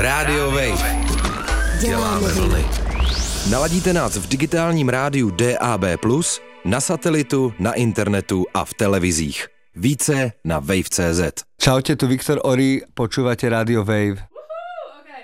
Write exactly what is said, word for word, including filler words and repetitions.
Rádio Wave. Děláme vlny. Naladíte nás v digitálním rádiu D A B plus, na satelitu, na internetu a v televizích. Více na wave tečka cé zet. Čaute, tu Viktor Ory, počúvate Rádio Wave.